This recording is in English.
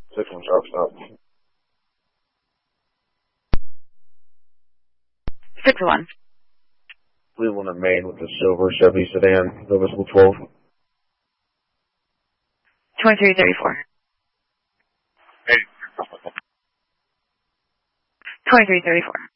6-1 sharp stop. 6-1. Cleveland and Maine with the silver Chevy sedan, Louisville 12. 2334. Hey. 2334.